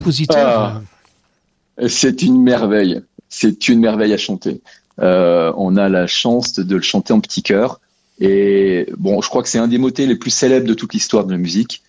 compositeur. C'est une merveille. C'est une merveille à chanter. On a la chance de le chanter en petit chœur. Et bon, je crois que c'est un des motets les plus célèbres de toute l'histoire de la musique.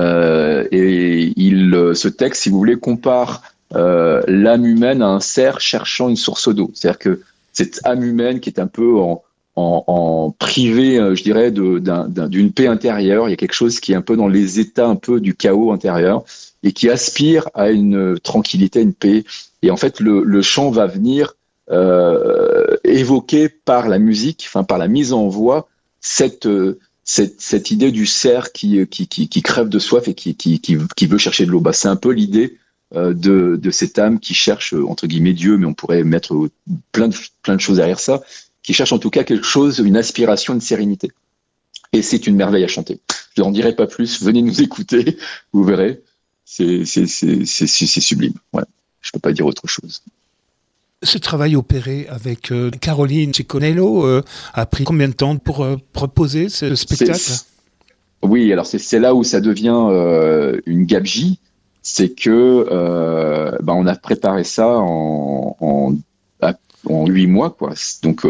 Ce texte, si vous voulez, compare l'âme humaine à un cerf cherchant une source d'eau. C'est-à-dire que cette âme humaine qui est un peu en privé, je dirais, d'une paix intérieure. Il y a quelque chose qui est un peu dans les états un peu du chaos intérieur et qui aspire à une tranquillité, une paix. Et en fait, le chant va venir évoquer par la musique, enfin par la mise en voix, cette idée du cerf qui crève de soif et qui veut chercher de l'eau. C'est un peu l'idée de cette âme qui cherche, entre guillemets, Dieu, mais on pourrait mettre plein de choses derrière ça, qui cherche en tout cas quelque chose, une aspiration, une sérénité. Et c'est une merveille à chanter. Je n'en dirai pas plus, venez nous écouter, vous verrez, c'est sublime. Ouais. Je ne peux pas dire autre chose. Ce travail opéré avec Caroline Ciconello a pris combien de temps pour proposer ce spectacle ? Oui, alors c'est là où ça devient une gabegie. C'est que on a préparé ça en 8 mois, quoi. Donc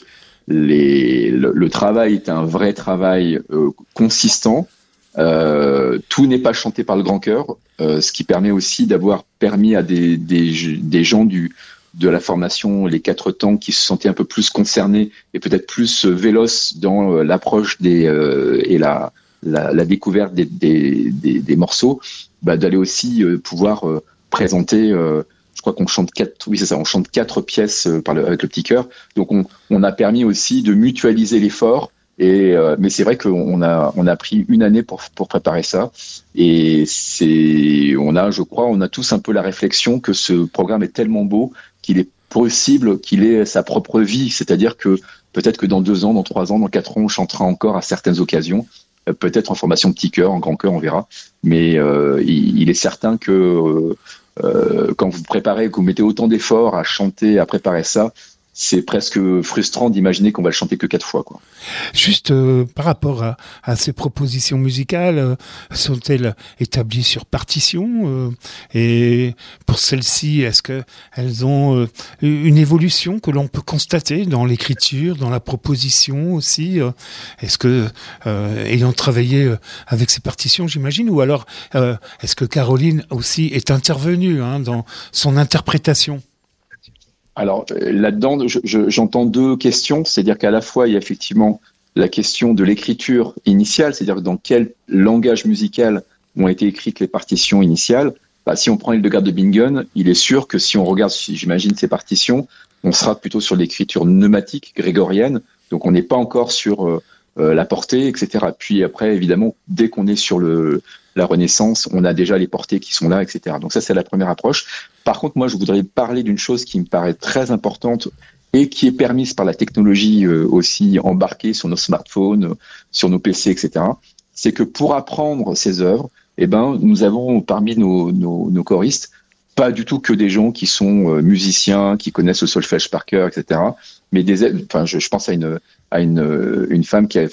le travail est un vrai travail consistant. Tout n'est pas chanté par le grand chœur, ce qui permet aussi d'avoir permis à des gens de la formation Les Quatre Temps qui se sentaient un peu plus concernés et peut-être plus véloces dans l'approche et la découverte des morceaux, d'aller aussi pouvoir présenter. Je crois qu'on chante 4 pièces avec le petit chœur. Donc on a permis aussi de mutualiser l'effort. Mais c'est vrai qu'on a pris une année pour préparer ça. Et on a tous un peu la réflexion que ce programme est tellement beau qu'il est possible qu'il ait sa propre vie. C'est-à-dire que peut-être que dans 2 ans, dans 3 ans, dans 4 ans, on chantera encore à certaines occasions. Peut-être en formation petit chœur, en grand chœur, on verra. Mais il est certain que quand vous préparez, que vous mettez autant d'efforts à chanter, à préparer ça, c'est presque frustrant d'imaginer qu'on va le chanter que 4 fois, quoi. Juste par rapport à ces propositions musicales, sont-elles établies sur partition et pour celles-ci, est-ce qu'elles ont une évolution que l'on peut constater dans l'écriture, dans la proposition aussi est-ce que, ayant travaillé avec ces partitions, j'imagine, ou alors est-ce que Caroline aussi est intervenue dans son interprétation ? Alors là-dedans, j'entends 2 questions, c'est-à-dire qu'à la fois il y a effectivement la question de l'écriture initiale, c'est-à-dire dans quel langage musical ont été écrites les partitions initiales. Si on prend Hildegard de Bingen, il est sûr que si on regarde, j'imagine, ces partitions, on sera plutôt sur l'écriture pneumatique, grégorienne, donc on n'est pas encore sur la portée, etc. Puis après, évidemment, dès qu'on est sur la Renaissance, on a déjà les portées qui sont là, etc. Donc ça, c'est la première approche. Par contre, moi, je voudrais parler d'une chose qui me paraît très importante et qui est permise par la technologie aussi embarquée sur nos smartphones, sur nos PC, etc. C'est que pour apprendre ces œuvres, nous avons parmi nos choristes pas du tout que des gens qui sont musiciens, qui connaissent le solfège par cœur, etc. Mais je pense à une femme qui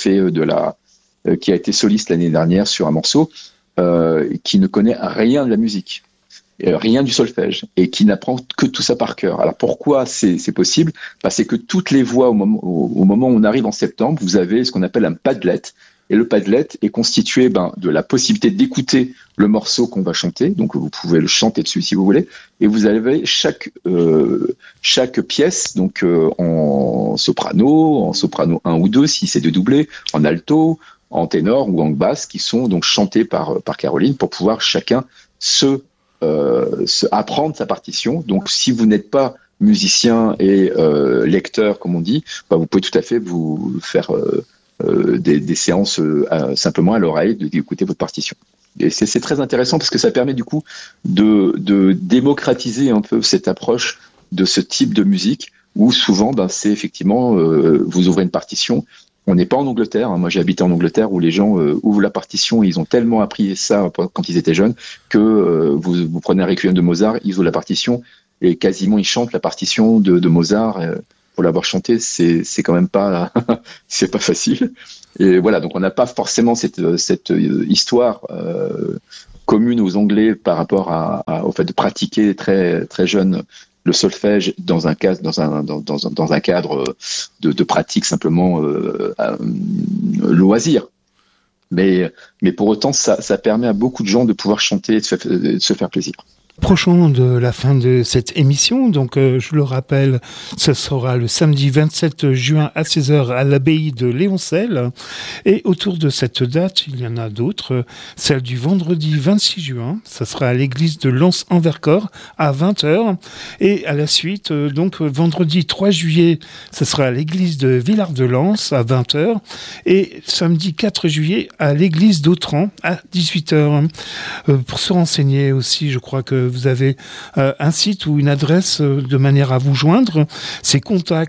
a été soliste l'année dernière sur un morceau, qui ne connaît rien de la musique, rien du solfège, et qui n'apprend que tout ça par cœur. Alors pourquoi c'est possible ? C'est que toutes les voix, au moment où on arrive en septembre, vous avez ce qu'on appelle un Padlet, et le Padlet est constitué de la possibilité d'écouter le morceau qu'on va chanter, donc vous pouvez le chanter dessus si vous voulez, et vous avez chaque pièce, donc en soprano 1 ou 2 si c'est de doublé, en alto, en ténor ou en basse, qui sont donc chantés par Caroline pour pouvoir chacun apprendre sa partition. Donc si vous n'êtes pas musicien et lecteur, comme on dit, vous pouvez tout à fait vous faire des séances simplement à l'oreille, d'écouter votre partition. Et c'est très intéressant parce que ça permet du coup de démocratiser un peu cette approche de ce type de musique où souvent c'est effectivement vous ouvrez une partition. On n'est pas en Angleterre, moi j'ai habité en Angleterre où les gens ouvrent la partition et ils ont tellement appris ça quand ils étaient jeunes que vous prenez un requiem de Mozart, ils ouvrent la partition et quasiment ils chantent la partition de Mozart. Pour l'avoir chanté, c'est quand même pas c'est pas facile. Et voilà, donc on n'a pas forcément cette histoire commune aux Anglais par rapport au fait de pratiquer très très jeune le solfège dans un cadre de pratique simplement loisir. Mais pour autant, ça permet à beaucoup de gens de pouvoir chanter et de se faire plaisir. Approchons de la fin de cette émission, donc je le rappelle, ce sera le samedi 27 juin à 16h à l'abbaye de Léoncel, et autour de cette date, il y en a d'autres, celle du vendredi 26 juin, ça sera à l'église de Lens-en-Vercors à 20h, et à la suite, donc vendredi 3 juillet, ce sera à l'église de Villard-de-Lans à 20h, et samedi 4 juillet à l'église d'Autran à 18h. Pour se renseigner aussi, je crois que vous avez un site ou une adresse de manière à vous joindre. C'est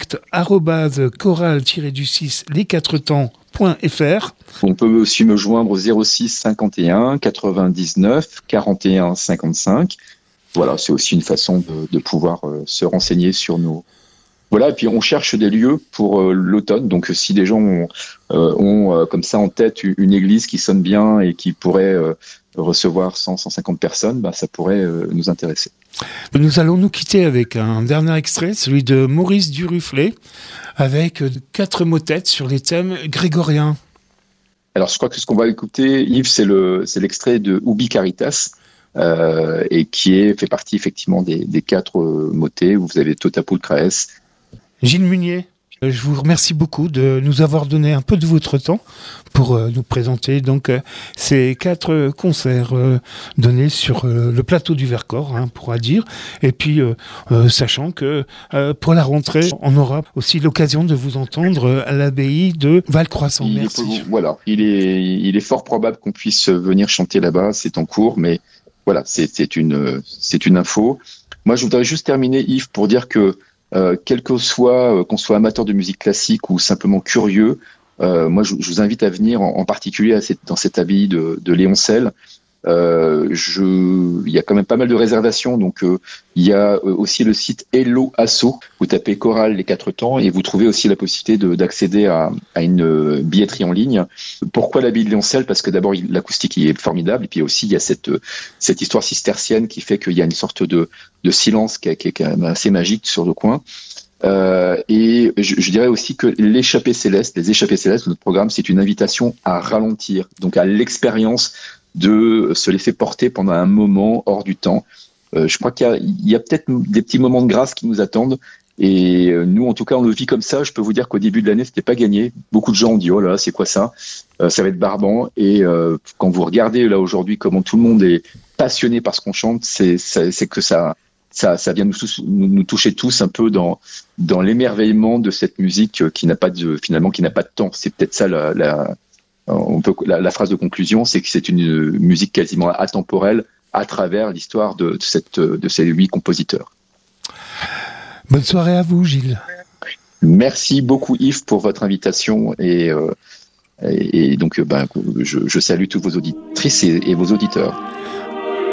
contact@choral-du6 les4temps.fr. On peut aussi me joindre au 06 51 99 41 55. Voilà, c'est aussi une façon de pouvoir se renseigner sur nos... Voilà, et puis on cherche des lieux pour l'automne. Donc si des gens ont comme ça en tête une église qui sonne bien et qui pourrait recevoir 100-150 personnes, ça pourrait nous intéresser. Nous allons nous quitter avec un dernier extrait, celui de Maurice Duruflé, avec 4 motettes sur les thèmes grégoriens. Alors je crois que ce qu'on va écouter, Yves, c'est l'extrait de Ubi Caritas, et qui fait partie effectivement des 4 motets où vous avez Tota Pulchraes. Gilles Munier, je vous remercie beaucoup de nous avoir donné un peu de votre temps pour nous présenter donc ces 4 concerts donnés sur le plateau du Vercors, on pourra dire. Et puis, sachant que pour la rentrée, on aura aussi l'occasion de vous entendre à l'abbaye de Valcroissant. Merci. Voilà, il est fort probable qu'on puisse venir chanter là-bas. C'est en cours, mais voilà, c'est une info. Moi, je voudrais juste terminer, Yves, pour dire que quel que soit, qu'on soit amateur de musique classique ou simplement curieux, moi je vous invite à venir en particulier dans cette abbaye de Léoncel. Il y a quand même pas mal de réservations, donc il y a aussi le site Hello Asso. Vous tapez chorale les 4 temps et vous trouvez aussi la possibilité d'accéder à une billetterie en ligne. Pourquoi l'abbaye de Léoncel? Parce que d'abord l'acoustique est formidable, et puis aussi il y a cette histoire cistercienne qui fait qu'il y a une sorte de silence qui est quand même assez magique sur le coin. Et je dirais aussi que les échappées célestes, notre programme, c'est une invitation à ralentir, donc à l'expérience de se laisser porter pendant un moment hors du temps. Je crois qu'il y a peut-être des petits moments de grâce qui nous attendent, et nous, en tout cas, on le vit comme ça. Je peux vous dire qu'au début de l'année, c'était pas gagné. Beaucoup de gens ont dit oh là, c'est quoi ça? Ça va être barbant. Et quand vous regardez là aujourd'hui comment tout le monde est passionné par ce qu'on chante, c'est que ça vient nous toucher tous un peu dans l'émerveillement de cette musique qui n'a pas de temps. C'est peut-être ça la phrase de conclusion, c'est que c'est une musique quasiment atemporelle à travers l'histoire de ces 8 compositeurs. Bonne soirée à vous, Gilles. Merci beaucoup, Yves, pour votre invitation, et donc je salue toutes vos auditrices et vos auditeurs.